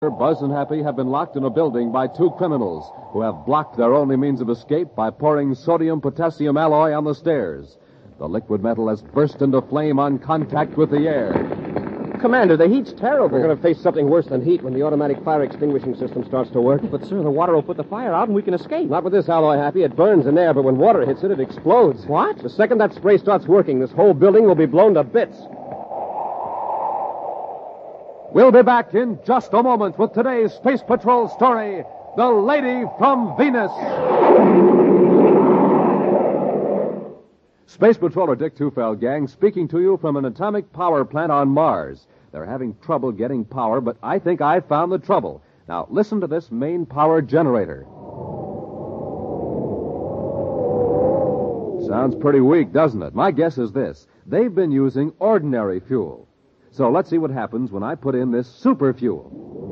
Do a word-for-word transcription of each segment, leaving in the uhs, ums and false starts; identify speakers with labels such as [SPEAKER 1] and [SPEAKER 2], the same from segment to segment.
[SPEAKER 1] Buzz and Happy have been locked in a building by two criminals who have blocked their only means of escape by pouring sodium-potassium alloy on the stairs. The liquid metal has burst into flame on contact with the air.
[SPEAKER 2] Commander, the heat's terrible.
[SPEAKER 3] We're going to face something worse than heat when the automatic fire extinguishing system starts to work.
[SPEAKER 2] But, sir, the water will put the fire out and we can escape.
[SPEAKER 3] Not with this alloy, Happy. It burns in air, but when water hits it, it explodes.
[SPEAKER 2] What?
[SPEAKER 3] The second that spray starts working, this whole building will be blown to bits.
[SPEAKER 1] We'll be back in just a moment with today's Space Patrol story, The Lady from Venus. Space Patroller Dick Tufeld, gang, speaking to you from an atomic power plant on Mars. They're having trouble getting power, but I think I've found the trouble. Now, listen to this main power generator. Sounds pretty weak, doesn't it? My guess is this. They've been using ordinary fuel. So let's see what happens when I put in this super fuel.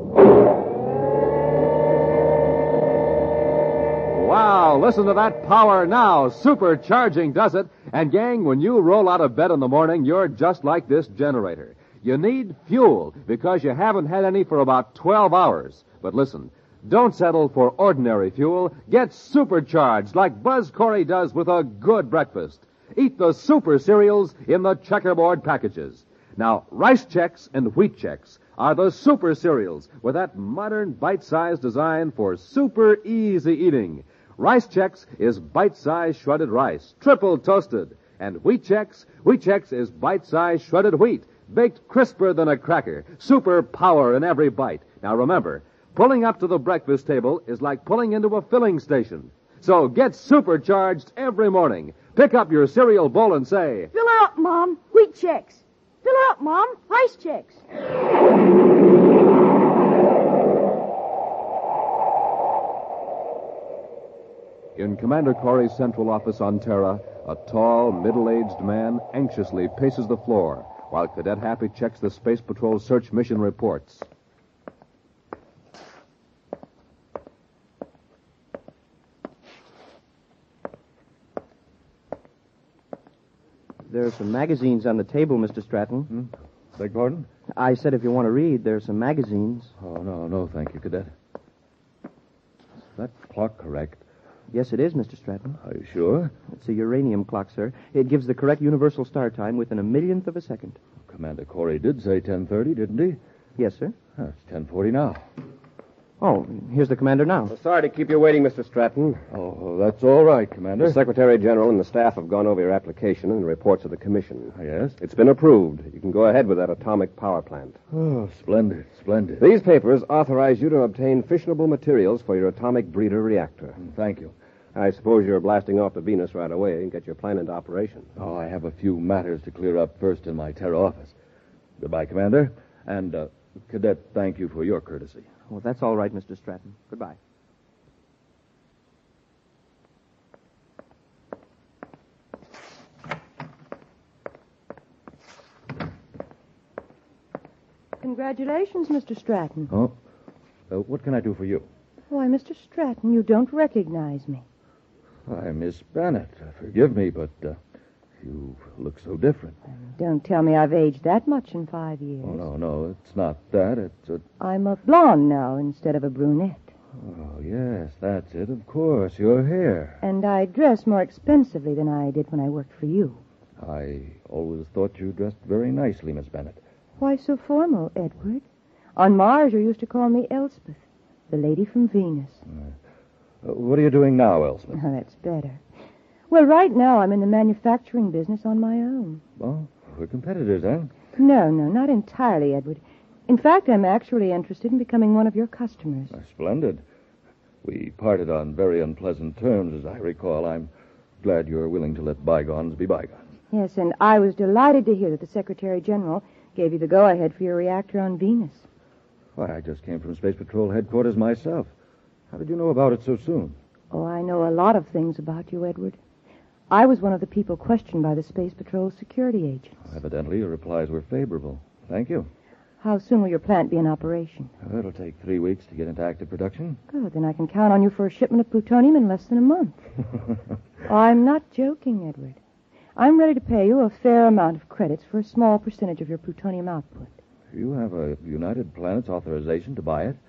[SPEAKER 1] Wow, listen to that power now. Supercharging does it. And gang, when you roll out of bed in the morning, you're just like this generator. You need fuel because you haven't had any for about twelve hours. But listen, don't settle for ordinary fuel. Get supercharged like Buzz Corey does with a good breakfast. Eat the super cereals in the checkerboard packages. Now, Rice Chex and Wheat Chex are the super cereals with that modern bite-sized design for super easy eating. Rice Chex is bite-sized shredded rice, triple toasted. And Wheat Chex, Wheat Chex is bite-sized shredded wheat, baked crisper than a cracker, super power in every bite. Now remember, pulling up to the breakfast table is like pulling into a filling station. So get supercharged every morning. Pick up your cereal bowl and say,
[SPEAKER 4] "Fill her up, Mom. Wheat Chex. Fill her up, Mom. Rice Chex."
[SPEAKER 1] In Commander Corey's central office on Terra, a tall, middle-aged man anxiously paces the floor while Cadet Happy checks the Space Patrol search mission reports.
[SPEAKER 2] There are some magazines on the table, Mister Stratton.
[SPEAKER 5] Hmm? Beg pardon?
[SPEAKER 2] I said if you want to read, there are some magazines.
[SPEAKER 5] Oh, no, no, thank you, Cadet. Is that clock correct?
[SPEAKER 2] Yes, it is, Mister Stratton.
[SPEAKER 5] Are you sure?
[SPEAKER 2] It's a uranium clock, sir. It gives the correct universal star time within a millionth of a second.
[SPEAKER 5] Commander Corey did say ten thirty, didn't he?
[SPEAKER 2] Yes, sir.
[SPEAKER 5] Oh, it's ten forty now.
[SPEAKER 2] Oh, here's the commander now.
[SPEAKER 3] Well, sorry to keep you waiting, Mister Stratton.
[SPEAKER 5] Oh, that's all right, Commander.
[SPEAKER 3] The Secretary General and the staff have gone over your application and the reports of the commission.
[SPEAKER 5] Yes?
[SPEAKER 3] It's been approved. You can go ahead with that atomic power plant.
[SPEAKER 5] Oh, splendid, splendid.
[SPEAKER 3] These papers authorize you to obtain fissionable materials for your atomic breeder reactor.
[SPEAKER 5] Thank you.
[SPEAKER 3] I suppose you're blasting off to Venus right away and get your plan into operation.
[SPEAKER 5] Oh, I have a few matters to clear up first in my Terra office. Goodbye, Commander. And, uh, Cadet, thank you for your courtesy.
[SPEAKER 2] Well, that's all right, Mister Stratton. Goodbye.
[SPEAKER 4] Congratulations, Mister Stratton.
[SPEAKER 5] Oh? Uh, what can I do for you?
[SPEAKER 4] Why, Mister Stratton, you don't recognize me.
[SPEAKER 5] Why, Miss Bennett, uh, forgive me, but uh, you look so different.
[SPEAKER 4] Don't tell me I've aged that much in five years.
[SPEAKER 5] Oh, no, no, it's not that. It's a...
[SPEAKER 4] I'm a blonde now instead of a brunette.
[SPEAKER 5] Oh, yes, that's it, of course, your hair.
[SPEAKER 4] And I dress more expensively than I did when I worked for you.
[SPEAKER 5] I always thought you dressed very nicely, Miss Bennett.
[SPEAKER 4] Why so formal, Edward? On Mars, you used to call me Elspeth, the lady from Venus.
[SPEAKER 5] Uh, what are you doing now, Elspeth?
[SPEAKER 4] Oh, that's better. Well, right now I'm in the manufacturing business on my own.
[SPEAKER 5] Well, we're competitors, huh?
[SPEAKER 4] No, no, not entirely, Edward. In fact, I'm actually interested in becoming one of your customers.
[SPEAKER 5] Uh, splendid. We parted on very unpleasant terms, as I recall. I'm glad you're willing to let bygones be bygones.
[SPEAKER 4] Yes, and I was delighted to hear that the Secretary General gave you the go-ahead for your reactor on Venus.
[SPEAKER 5] Why, I just came from Space Patrol headquarters myself. How did you know about it so soon?
[SPEAKER 4] Oh, I know a lot of things about you, Edward. I was one of the people questioned by the Space Patrol security agents.
[SPEAKER 5] Evidently, your replies were favorable. Thank you.
[SPEAKER 4] How soon will your plant be in operation?
[SPEAKER 5] Uh, it'll take three weeks to get into active production.
[SPEAKER 4] Good, then I can count on you for a shipment of plutonium in less than a month. Oh, I'm not joking, Edward. I'm ready to pay you a fair amount of credits for a small percentage of your plutonium output.
[SPEAKER 5] You have a United Planets authorization to buy it?